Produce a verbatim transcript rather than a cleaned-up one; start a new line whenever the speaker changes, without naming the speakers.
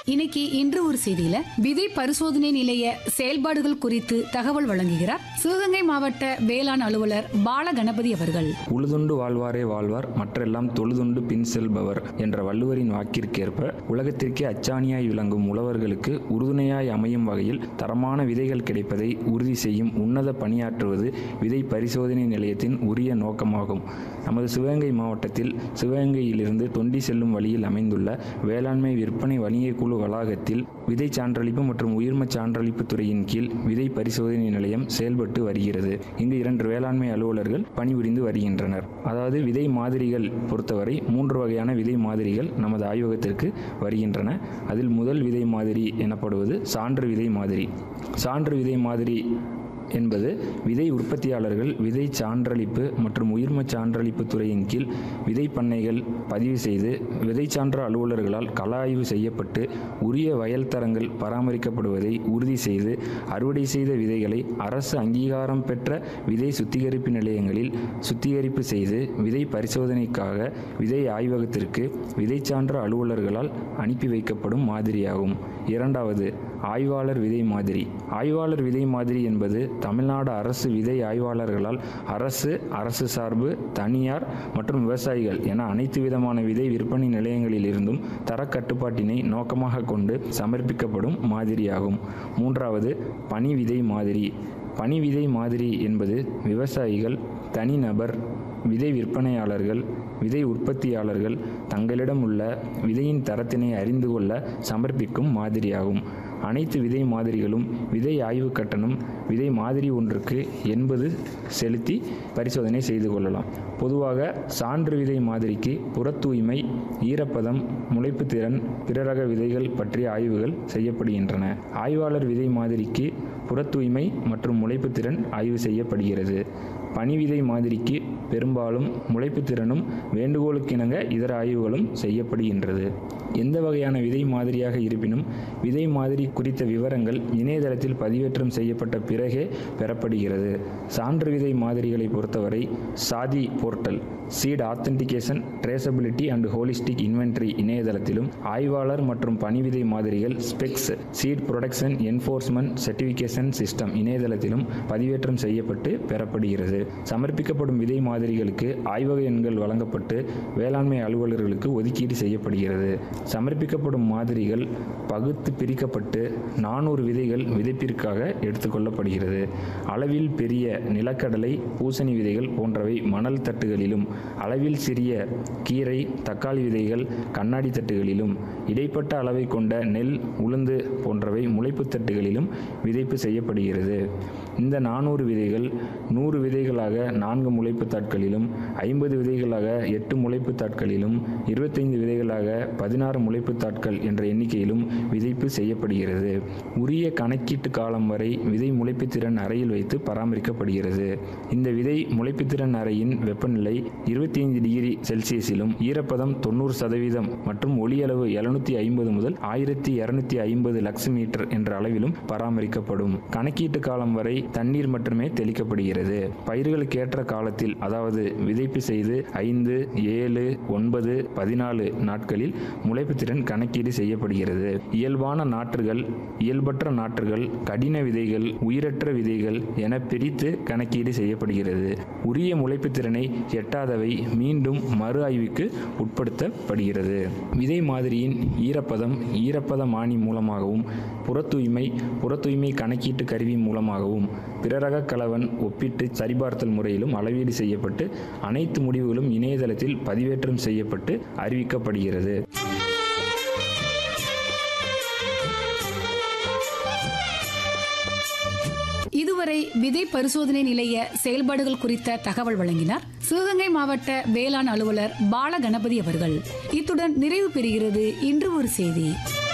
இன்னைக்கு இன்று ஒரு செய்தியில விதை பரிசோதனை நிலைய செயல்பாடுகள் குறித்து தகவல் வழங்குகிறார் சிவகங்கை மாவட்ட வேளாண் அலுவலர் பால கணபதி அவர்கள்.
உழுதுண்டு வாழ்வாரே வாழ்வார், மற்றெல்லாம் தொழுதுண்டு பின் செல்பவர் என்ற வள்ளுவரின் வாக்கிற்கேற்ப உலகத்திற்கே அச்சாணியாய் விளங்கும் உழவர்களுக்கு உறுதுணையாய் அமையும் வகையில் தரமான விதைகள் கிடைப்பதை உறுதி செய்யும் உன்னத பணியாற்றுவது விதை பரிசோதனை நிலையத்தின் உரிய நோக்கமாகும். நமது சிவகங்கை மாவட்டத்தில் சிவகங்கையிலிருந்து தொண்டி செல்லும் வழியில் அமைந்துள்ள வேளாண்மை விற்பனை வணிக குழு வளாகத்தில் விதை சான்றளிப்பு மற்றும் உயிர்ம சான்றளிப்பு துறையின் கீழ் விதை பரிசோதனை நிலையம் செயல்பட்டு வருகிறது. இங்கு இரண்டு வேளாண்மை அலுவலர்கள் பணிபுரிந்து வருகின்றனர். அதாவது விதை மாதிரிகள் பொறுத்தவரை மூன்று வகையான விதை மாதிரிகள் நமது ஆய்வகத்திற்கு வருகின்றன. அதில் முதல் விதை மாதிரி எனப்படுவது சான்று விதை மாதிரி. சான்று விதை மாதிரி என்பது விதை உற்பத்தியாளர்கள் விதை சான்றளிப்பு மற்றும் உயிர்ம சான்றளிப்பு துறையின் கீழ் விதை பண்ணைகள் பதிவு செய்து விதை சான்ற அலுவலர்களால் கள ஆய்வு செய்யப்பட்டு உரிய வயல் தரங்கள் பராமரிக்கப்படுவதை உறுதி செய்து அறுவடை செய்த விதைகளை அரசு அங்கீகாரம் பெற்ற விதை சுத்திகரிப்பு நிலையங்களில் சுத்திகரிப்பு செய்து விதை பரிசோதனைக்காக விதை ஆய்வகத்திற்கு விதை சான்ற அலுவலர்களால் அனுப்பி வைக்கப்படும் மாதிரியாகும். இரண்டாவது ஆய்வாளர் விதை மாதிரி. ஆய்வாளர் விதை மாதிரி என்பது தமிழ்நாடு அரசு விதை ஆய்வாளர்களால் அரசு, அரசு சார்பு, தனியார் மற்றும் விவசாயிகள் என அனைத்து விதமான விதை விற்பனை நிலையங்களில் இருந்தும் தரக்கட்டுப்பாட்டினை நோக்கமாக கொண்டு சமர்ப்பிக்கப்படும் மாதிரியாகும். மூன்றாவது பனி விதை மாதிரி. பனி விதை மாதிரி என்பது விவசாயிகள், தனிநபர், விதை விற்பனையாளர்கள், விதை உற்பத்தியாளர்கள் தங்களிடம் உள்ள விதையின் தரத்தினை அறிந்து கொள்ள சமர்ப்பிக்கும் மாதிரியாகும். அனைத்து விதை மாதிரிகளும் விதை ஆய்வு கட்டணம் விதை மாதிரி ஒன்றுக்கு எண்பது செலுத்தி பரிசோதனை செய்து கொள்ளலாம். பொதுவாக சான்று விதை மாதிரிக்கு புற தூய்மை, ஈரப்பதம், முளைப்பு திறன், பிற ரக விதைகள் பற்றிய ஆய்வுகள் செய்யப்படுகின்றன. ஆய்வாளர் விதை மாதிரிக்கு புற தூய்மை மற்றும் முளைப்பு திறன் ஆய்வு செய்யப்படுகிறது. பனி விதை மாதிரிக்கு பெரும்பாலும் முளைப்பு திறனும் வேண்டுகோளுக்கிணங்க இதர ஆய்வுகளும் செய்யப்படுகின்றது. எந்த வகையான விதை மாதிரியாக இருப்பினும் விதை மாதிரி குறித்த விவரங்கள் இணையதளத்தில் பதிவேற்றம் செய்யப்பட்ட பிறகே பெறப்படுகிறது. சான்று விதை மாதிரிகளை பொறுத்தவரை சாதி portal, seat authentication, traceability and holistic inventory இணையதளத்திலும், ஆய்வாளர் மற்றும் பனி விதை மாதிரிகள் specs, seat production enforcement certification system இணையதளத்திலும் பதிவேற்றம் செய்யப்பட்டு பெறப்படுகிறது. சமர்ப்பிக்கப்படும் விதை மாதிரிகளுக்கு ஆய்வக எண்கள் வழங்கப்பட்டு வேளாண்மை அலுவலர்களுக்கு ஒதுக்கீடு செய்யப்படுகிறது. சமர்ப்பிக்கப்படும் மாதிரிகள் பகுத்து பிரிக்கப்பட்டு நானூறு விதைகள் விதைப்பிற்காக எடுத்துக்கொள்ளப்படுகிறது. அளவில் பெரிய நிலக்கடலை, பூசணி விதைகள் போன்றவை மணல் தட்டுகளிலும், அளவில் சிறிய கீரை, தக்காளி விதைகள் கண்ணாடி தட்டுகளிலும், இடைப்பட்ட அளவை கொண்ட நெல், உளுந்து போன்றவை முளைப்பு தட்டுகளிலும் விதைப்பு செய்யப்படுகிறது. இந்த நானூறு விதைகள் நூறு விதைகளாக நான்கு முளைப்பு தாட்களிலும், ஐம்பது விதைகளாக எட்டு முளைப்பு தாட்களிலும், இருபத்தைந்து விதைகளாக பதினாறு முளைப்பு தாட்கள் என்ற எண்ணிக்கையிலும் விதைப்பு செய்யப்படுகிறது. உரிய கணக்கீட்டு காலம் வரை விதை முளைப்புத்திறன் அறையில் வைத்து பராமரிக்கப்படுகிறது. இந்த விதை முளைப்புத்திறன் அறையின் வெப்பநிலை இருபத்தி ஐந்து டிகிரி செல்சியஸிலும், ஈரப்பதம் தொண்ணூறு சதவீதம் மற்றும் ஒளியளவு எழுநூத்தி ஐம்பது முதல் ஆயிரத்தி இருநூத்தி ஐம்பது லக்ஸ் மீட்டர் என்ற அளவிலும் பராமரிக்கப்படும். கணக்கீட்டு காலம் வரை தண்ணீர் மட்டுமே தெளிக்கப்படுகிறது. பயிர்களுக்கு ஏற்ற காலத்தில், அதாவது விதைப்பு செய்து ஐந்து, ஏழு, ஒன்பது, பதினாலு நாட்களில் முளைப்பு திறன் கணக்கீடு செய்யப்படுகிறது. இயல்பான நாற்றுகள், இயல்பற்ற நாற்றுகள், கடின விதைகள், உயிரற்ற விதைகள் என பிரித்து கணக்கீடு செய்யப்படுகிறது. உரிய முளைப்பு திறனை எட்டாதவை மீண்டும் மறு ஆய்வுக்கு உட்படுத்தப்படுகிறது. விதை மாதிரியின் ஈரப்பதம் ஈரப்பதமானி மூலமாகவும், புற தூய்மை புற தூய்மை கணக்கீட்டு கருவி மூலமாகவும், பிறரக கலவன் ஒப்பிட்டு சரிபார்த்தல் முறையிலும் அளவீடு செய்யப்பட்டு அனைத்து முடிவுகளும் இணையதளத்தில் பதிவேற்றம் செய்யப்பட்டு அறிவிக்கப்படுகிறது.
இதுவரை விதை பரிசோதனை நிலைய செயல்பாடுகள் குறித்த தகவல் வழங்கினார் சிவகங்கை மாவட்ட வேளாண் அலுவலர் பால கணபதி அவர்கள். இத்துடன் நிறைவு பெறுகிறது இன்று ஒரு செய்தி.